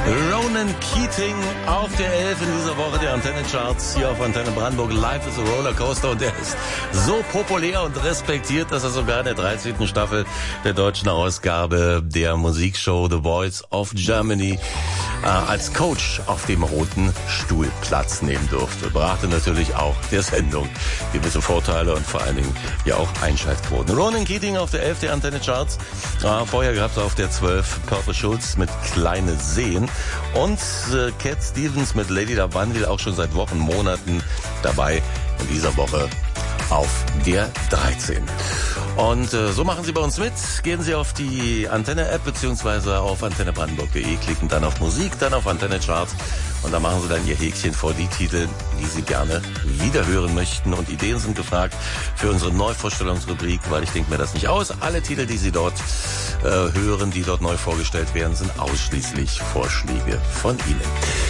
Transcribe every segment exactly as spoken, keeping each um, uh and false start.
Ronan Keating auf der elf in dieser Woche der Antenne-Charts hier auf Antenne Brandenburg. Life is a Rollercoaster und der ist so populär und respektiert, dass er sogar in der dreizehnten Staffel der deutschen Ausgabe der Musikshow The Voice of Germany äh, als Coach auf dem roten Stuhl Platz nehmen durfte. Brachte natürlich auch der Sendung gewisse Vorteile und vor allen Dingen ja auch Einschaltquoten. Ronan Keating auf der elf der Antenne-Charts. Äh, vorher gab es auf der zwölf Purple Schulz mit Kleine Seen. Und äh, Cat Stevens mit Lady Lavandel auch schon seit Wochen, Monaten dabei in dieser Woche auf der dreizehn. Und äh, so machen Sie bei uns mit. Gehen Sie auf die Antenne-App beziehungsweise auf antenne brandenburg punkt de, klicken dann auf Musik, dann auf Antenne-Charts und dann machen Sie dann Ihr Häkchen vor die Titel, die Sie gerne wiederhören möchten. Und Ideen sind gefragt für unsere Neuvorstellungsrubrik, weil ich denke mir das nicht aus. Alle Titel, die Sie dort äh, hören, die dort neu vorgestellt werden, sind ausschließlich Vorschläge von Ihnen.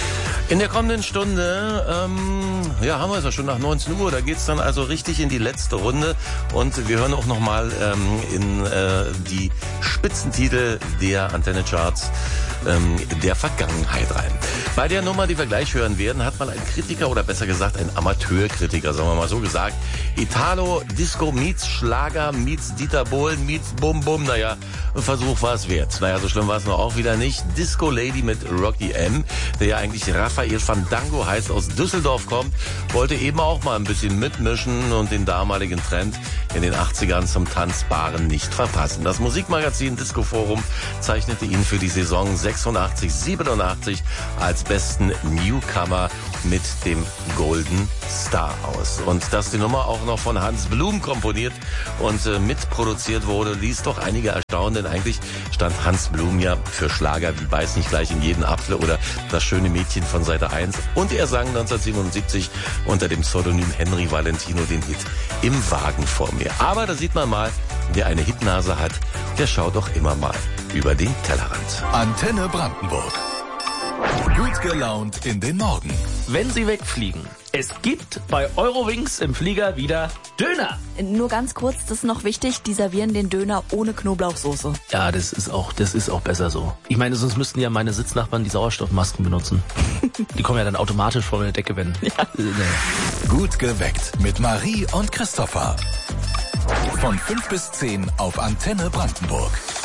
In der kommenden Stunde, ähm, ja, haben wir es ja schon nach neunzehn Uhr, da geht's dann also richtig in die letzte Runde und wir hören auch nochmal ähm, in äh, die Spitzentitel der Antenne-Charts ähm, der Vergangenheit rein. Bei der Nummer, die wir gleich hören werden, hat mal ein Kritiker oder besser gesagt ein Amateurkritiker, sagen wir mal so gesagt, Italo, Disco meets Schlager meets Dieter Bohlen meets Bum Bum, naja, ein Versuch war es wert. Naja, so schlimm war es noch auch wieder nicht. Disco Lady mit Rocky M., der ja eigentlich Raphael Fandango heißt, aus Düsseldorf kommt, wollte eben auch mal ein bisschen mitmischen und den damaligen Trend in den achtzigern zum Tanzbaren nicht verpassen. Das Musikmagazin Disco Forum zeichnete ihn für die Saison sechsundachtzig siebenundachtzig als besten Newcomer mit dem Golden Star aus. Und dass die Nummer auch noch von Hans Blum komponiert und äh, mitproduziert wurde, ließ doch einige erstaunen, denn eigentlich stand Hans Blum ja für Schlager wie Beiß nicht gleich in jeden Apfel oder Das schöne Mädchen von Seite eins. Und er sang neunzehnhundertsiebenundsiebzig unter dem Pseudonym Henry Valentino den Hit Im Wagen vor mir. Aber da sieht man mal, wer eine Hitnase hat, der schaut doch immer mal über den Tellerrand. Antenne Brandenburg. Gut gelaunt in den Morgen. Wenn Sie wegfliegen, es gibt bei Eurowings im Flieger wieder Döner. Nur ganz kurz, das ist noch wichtig, die servieren den Döner ohne Knoblauchsoße. Ja, das ist auch, das ist auch besser so. Ich meine, sonst müssten ja meine Sitznachbarn die Sauerstoffmasken benutzen. Die kommen ja dann automatisch vor der Decke, wenn... Ja. Äh, nee. Gut geweckt mit Marie und Christopher. Von fünf bis zehn auf Antenne Brandenburg.